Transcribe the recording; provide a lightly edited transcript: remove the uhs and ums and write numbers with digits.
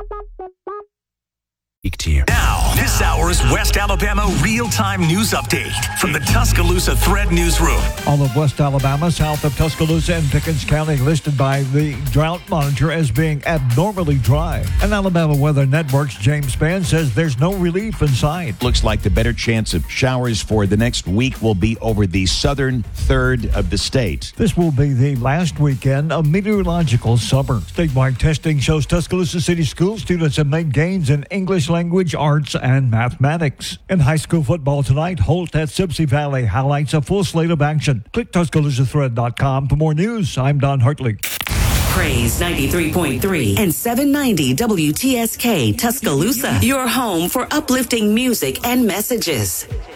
To you. Now, this hour's West Alabama real-time news update from the Tuscaloosa Thread Newsroom. All of West Alabama, south of Tuscaloosa and Pickens County, listed by the Drought Monitor as being abnormally dry. And Alabama Weather Network's James Spann says there's no relief in sight. Looks like the better chance of showers for the next week will be over the southern third of the state. This will be the last weekend of meteorological summer. Statewide testing shows Tuscaloosa City School students have made gains in English language, arts, and mathematics. In high school football tonight, Holt at Sipsey Valley highlights a full slate of action. Click TuscaloosaThread.com for more news. I'm Don Hartley. Praise 93.3 and 790 WTSK Tuscaloosa, your home for uplifting music and messages.